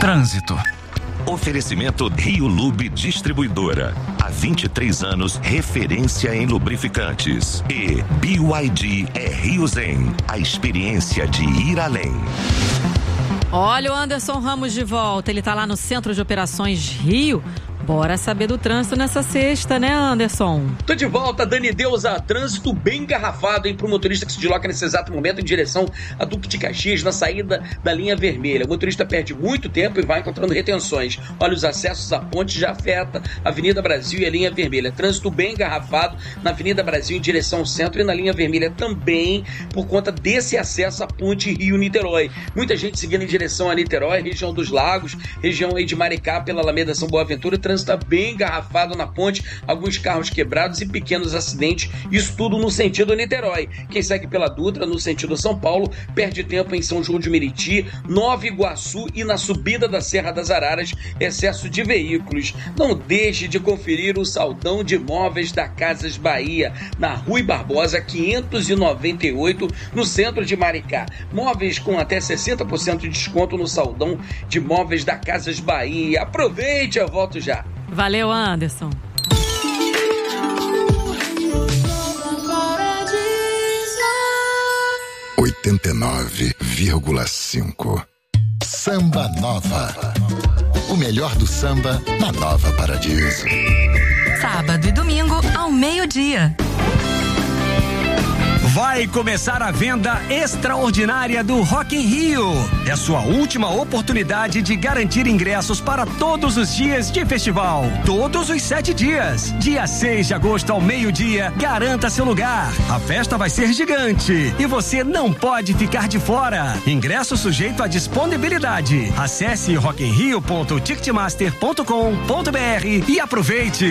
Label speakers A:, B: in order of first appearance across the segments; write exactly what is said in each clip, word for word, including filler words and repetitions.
A: Trânsito.
B: Oferecimento Rio Lube Distribuidora. Há vinte e três anos, referência em lubrificantes. E B Y D é Rio Zen, a experiência de ir além.
C: Olha o Anderson Ramos de volta, ele tá lá no Centro de Operações Rio. Bora saber do trânsito nessa sexta, né, Anderson?
D: Tô de volta, Dani Deusa. Trânsito bem engarrafado, hein, pro motorista que se desloca nesse exato momento em direção a Duque de Caxias, na saída da linha vermelha. O motorista perde muito tempo e vai encontrando retenções. Olha, os acessos à ponte já afeta a Avenida Brasil e a linha vermelha. Trânsito bem engarrafado na Avenida Brasil em direção ao centro e na linha vermelha também por conta desse acesso à ponte Rio-Niterói. Muita gente seguindo em direção a Niterói, região dos Lagos, região aí de Maricá, pela Alameda São Boaventura. O trânsito está bem engarrafado na ponte, alguns carros quebrados e pequenos acidentes, isso tudo no sentido Niterói. Quem segue pela Dutra, no sentido São Paulo, perde tempo em São João de Meriti, Nova Iguaçu e na subida da Serra das Araras, excesso de veículos. Não deixe de conferir o saldão de móveis da Casas Bahia, na Rui Barbosa, quinhentos e noventa e oito, no centro de Maricá. Móveis com até sessenta por cento de desconto no saldão de móveis da Casas Bahia. Aproveite, eu volto já.
C: Valeu, Anderson.
E: oitenta e nove vírgula cinco Samba Nova. O melhor do samba na Nova Paradiso.
F: Sábado e domingo ao meio-dia.
A: Vai começar a venda extraordinária do Rock in Rio. É sua última oportunidade de garantir ingressos para todos os dias de festival. Todos os sete dias. Dia seis de agosto ao meio-dia, garanta seu lugar. A festa vai ser gigante e você não pode ficar de fora. Ingresso sujeito à disponibilidade. Acesse rock in rio ponto ticketmaster ponto com ponto b r e aproveite.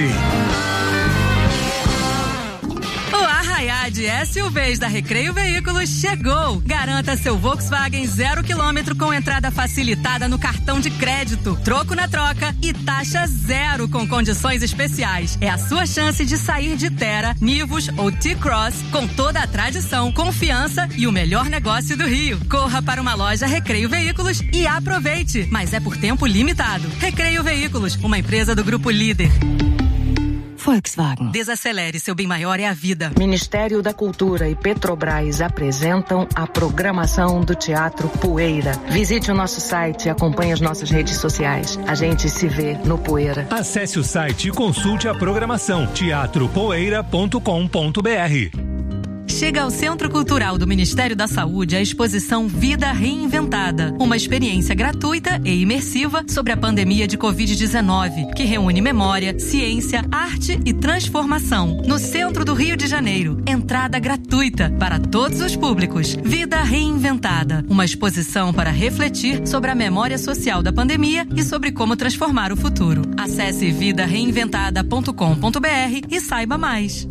F: De S U Vs da Recreio Veículos chegou. Garanta seu Volkswagen zero quilômetro com entrada facilitada no cartão de crédito, troco na troca e taxa zero com condições especiais. É a sua chance de sair de Terra, Nivus ou T-Cross com toda a tradição, confiança e o melhor negócio do Rio. Corra para uma loja Recreio Veículos e aproveite, mas é por tempo limitado. Recreio Veículos, uma empresa do Grupo Líder. Volkswagen. Desacelere, seu bem maior é a vida.
G: Ministério da Cultura e Petrobras apresentam a programação do Teatro Poeira. Visite o nosso site e acompanhe as nossas redes sociais. A gente se vê no Poeira.
H: Acesse o site e consulte a programação teatro poeira ponto com ponto b r.
F: Chega ao Centro Cultural do Ministério da Saúde a exposição Vida Reinventada, uma experiência gratuita e imersiva sobre a pandemia de covid dezenove, que reúne memória, ciência, arte e transformação. No centro do Rio de Janeiro, entrada gratuita para todos os públicos. Vida Reinventada, uma exposição para refletir sobre a memória social da pandemia e sobre como transformar o futuro. Acesse vida reinventada ponto com ponto b r e saiba mais.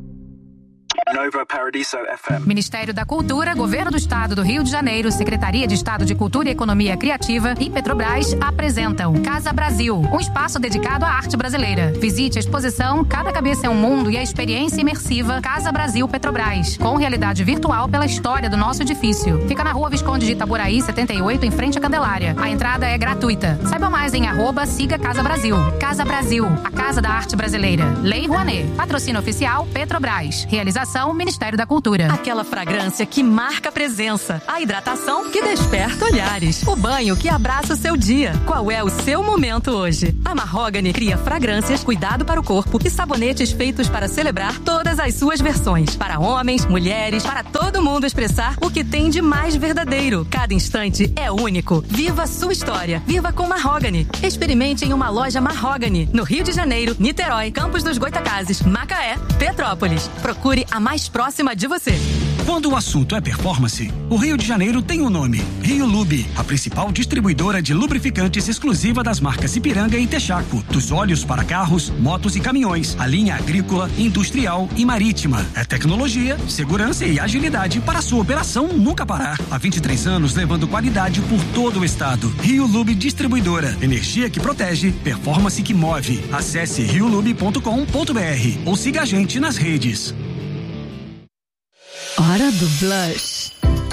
I: Nova Paradiso F M.
J: Ministério da Cultura, Governo do Estado do Rio de Janeiro, Secretaria de Estado de Cultura e Economia Criativa e Petrobras apresentam Casa Brasil, um espaço dedicado à arte brasileira. Visite a exposição Cada Cabeça é um Mundo e a experiência imersiva Casa Brasil Petrobras, com realidade virtual pela história do nosso edifício. Fica na Rua Visconde de Itaboraí, setenta e oito, em frente à Candelária. A entrada é gratuita. Saiba mais em arroba siga Casa Brasil. Casa Brasil, a Casa da Arte Brasileira. Lei Rouanet. Patrocínio oficial Petrobras. Realização Ministério da Cultura.
F: Aquela fragrância que marca presença. A hidratação que desperta olhares. O banho que abraça o seu dia. Qual é o seu momento hoje? A Mahogany cria fragrâncias, cuidado para o corpo e sabonetes feitos para celebrar todas as suas versões. Para homens, mulheres, para todo mundo expressar o que tem de mais verdadeiro. Cada instante é único. Viva sua história. Viva com Mahogany. Experimente em uma loja Mahogany. No Rio de Janeiro, Niterói, Campos dos Goitacazes, Macaé, Petrópolis. Procure a mais próxima de você.
A: Quando o assunto é performance, o Rio de Janeiro tem um nome: Rio Lube, a principal distribuidora de lubrificantes exclusiva das marcas Ipiranga e Texaco. Dos óleos para carros, motos e caminhões, a linha agrícola, industrial e marítima. É tecnologia, segurança e agilidade para a sua operação nunca parar. Há vinte e três anos levando qualidade por todo o estado. Rio Lube Distribuidora. Energia que protege, performance que move. Acesse rio lube ponto com ponto b r ou siga a gente nas redes.
F: Hora do Blush.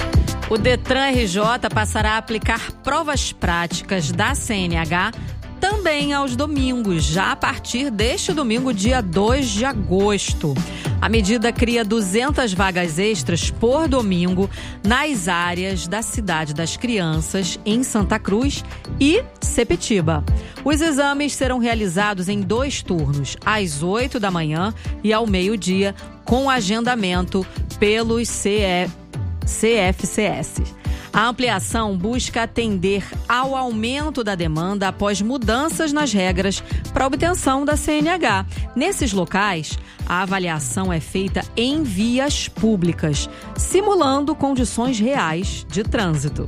C: O Detran R J passará a aplicar provas práticas da C N H também aos domingos, já a partir deste domingo, dia dois de agosto. A medida cria duzentas vagas extras por domingo nas áreas da Cidade das Crianças, em Santa Cruz e Sepetiba. Os exames serão realizados em dois turnos, às oito da manhã e ao meio-dia, com agendamento pelos C F C S. A ampliação busca atender ao aumento da demanda após mudanças nas regras para obtenção da C N H. Nesses locais, a avaliação é feita em vias públicas, simulando condições reais de trânsito.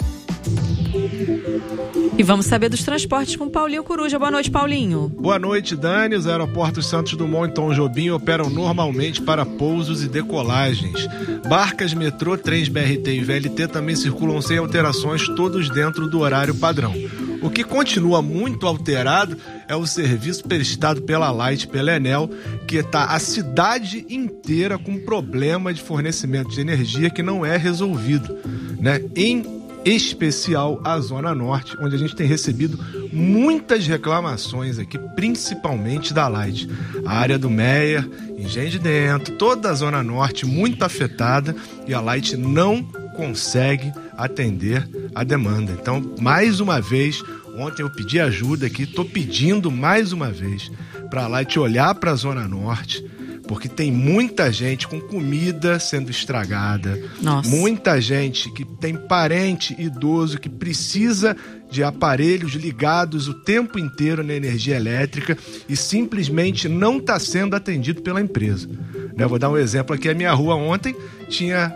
C: E vamos saber dos transportes com Paulinho Coruja. Boa noite, Paulinho.
K: Boa noite, Dani. Os aeroportos Santos Dumont e Tom Jobim operam normalmente para pousos e decolagens. Barcas, metrô, trens B R T e V L T também circulam sem alterações, todos dentro do horário padrão. O que continua muito alterado é o serviço prestado pela Light, pela Enel, que está a cidade inteira com problema de fornecimento de energia que não é resolvido, né? Em especial a Zona Norte, onde a gente tem recebido muitas reclamações aqui, principalmente da Light. A área do Meier, Engenho de Dentro, toda a Zona Norte muito afetada e a Light não consegue atender a demanda. Então, mais uma vez, ontem eu pedi ajuda aqui, estou pedindo mais uma vez para a Light olhar para a Zona Norte, porque tem muita gente com comida sendo estragada. Nossa. Muita gente que tem parente idoso que precisa de aparelhos ligados o tempo inteiro na energia elétrica e simplesmente não está sendo atendido pela empresa. Eu vou dar um exemplo aqui. A minha rua ontem tinha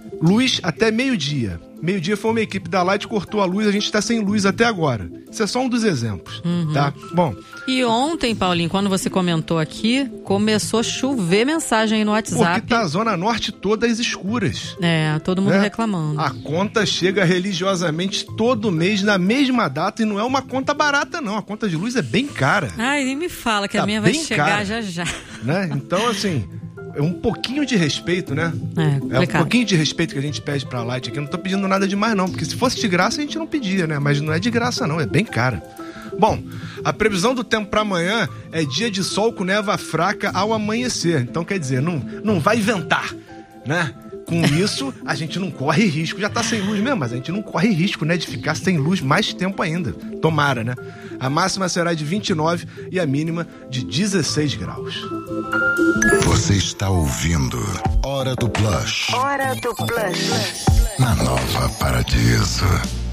K: luz até meio-dia. Meio-dia foi uma equipe da Light, cortou a luz, a gente está sem luz até agora. Isso é só um dos exemplos, uhum. Tá? Bom.
C: E ontem, Paulinho, quando você comentou aqui, começou a chover mensagem aí no WhatsApp.
K: Porque tá a Zona Norte toda às escuras.
C: É, todo mundo, né? Reclamando.
K: A conta chega religiosamente todo mês, na mesma data, e não é uma conta barata, não. A conta de luz é bem cara.
C: Ai, nem me fala que tá a minha vai chegar cara, já já.
K: Né? Então, assim... É um pouquinho de respeito, né? É, é um pouquinho de respeito que a gente pede pra Light aqui. Eu não tô pedindo nada demais, não. Porque se fosse de graça, a gente não pedia, né? Mas não é de graça, não. É bem cara. Bom, a previsão do tempo pra amanhã é dia de sol com névoa fraca ao amanhecer. Então, quer dizer, não, não vai ventar, né? Com isso, a gente não corre risco. Já tá sem luz mesmo, mas a gente não corre risco, né? De ficar sem luz mais tempo ainda. Tomara, né? A máxima será de vinte e nove e a mínima de dezesseis graus.
E: Você está ouvindo Hora do Plush.
G: Hora do Plush.
E: Na Nova Paradiso.